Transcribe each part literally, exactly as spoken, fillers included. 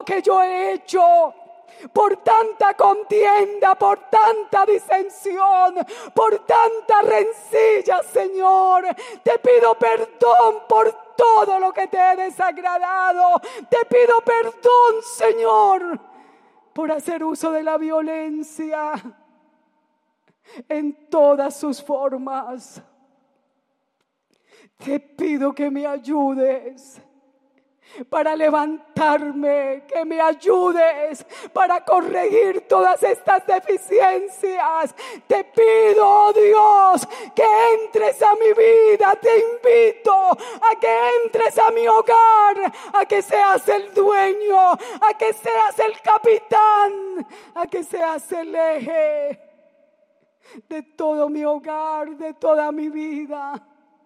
que yo he hecho, por tanta contienda, por tanta disensión, por tanta rencilla, Señor. Te pido perdón por todo lo que te he desagradado. Te pido perdón, Señor, por hacer uso de la violencia en todas sus formas. Te pido que me ayudes para levantarme, que me ayudes para corregir todas estas deficiencias. Te pido, oh Dios, que entres a mi vida. Te invito a que entres a mi hogar, a que seas el dueño, a que seas el capitán, a que seas el eje de todo mi hogar, de toda mi vida.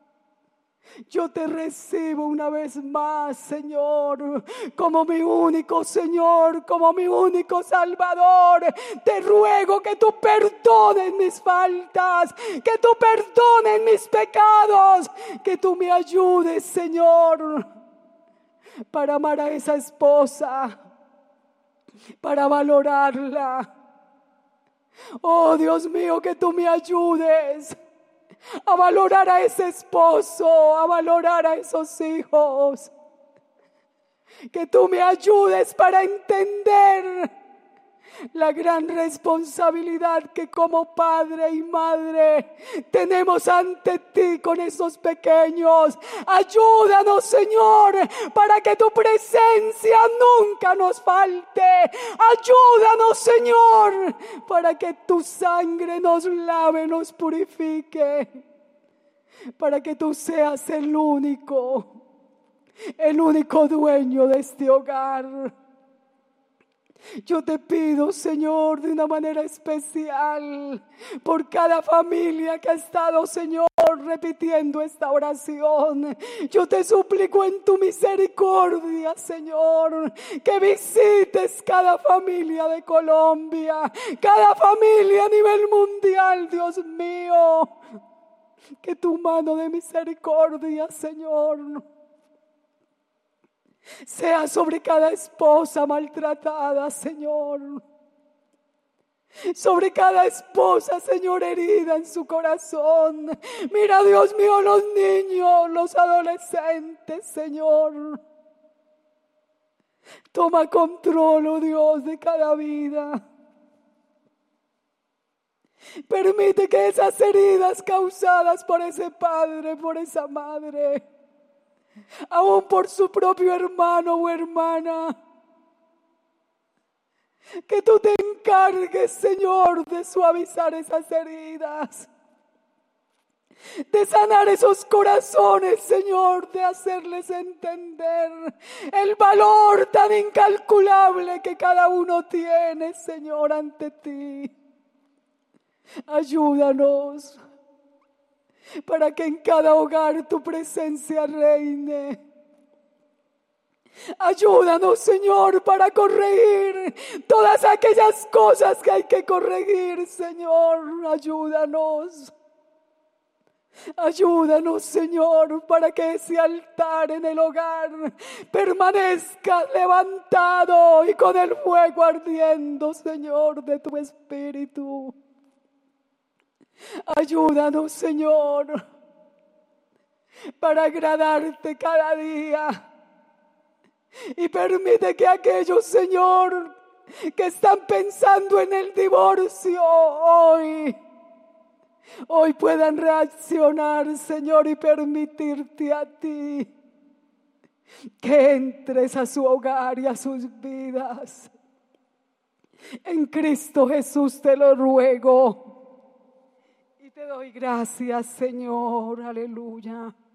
Yo te recibo una vez más, Señor, como mi único Señor, como mi único Salvador. Te ruego que tú perdones mis faltas, que tú perdones mis pecados, que tú me ayudes, Señor, para amar a esa esposa, para valorarla. Oh, Dios mío, que tú me ayudes a valorar a ese esposo, a valorar a esos hijos. Que tú me ayudes para entender la gran responsabilidad que como padre y madre tenemos ante ti con esos pequeños. Ayúdanos, Señor, para que tu presencia nunca nos falte. Ayúdanos, Señor, para que tu sangre nos lave, nos purifique, para que tú seas el único, el único dueño de este hogar. Yo te pido, Señor, de una manera especial, por cada familia que ha estado, Señor, repitiendo esta oración. Yo te suplico en tu misericordia, Señor, que visites cada familia de Colombia, cada familia a nivel mundial, Dios mío. Que tu mano de misericordia, Señor, sea sobre cada esposa maltratada, Señor. Sobre cada esposa, Señor, herida en su corazón. Mira, Dios mío, los niños, los adolescentes, Señor. Toma control, oh Dios, de cada vida. Permite que esas heridas causadas por ese padre, por esa madre, aún por su propio hermano o hermana, que tú te encargues, Señor, de suavizar esas heridas, de sanar esos corazones, Señor, de hacerles entender el valor tan incalculable que cada uno tiene, Señor, ante ti. Ayúdanos para que en cada hogar tu presencia reine. Ayúdanos, Señor, para corregir todas aquellas cosas que hay que corregir, Señor. Ayúdanos. Ayúdanos, Señor, para que ese altar en el hogar permanezca levantado y con el fuego ardiendo, Señor, de tu Espíritu. Ayúdanos, Señor, para agradarte cada día. Y permite que aquellos, Señor, que están pensando en el divorcio hoy, hoy puedan reaccionar, Señor, y permitirte a ti que entres a su hogar y a sus vidas. En Cristo Jesús te lo ruego. Y te doy gracias, Señor. Aleluya.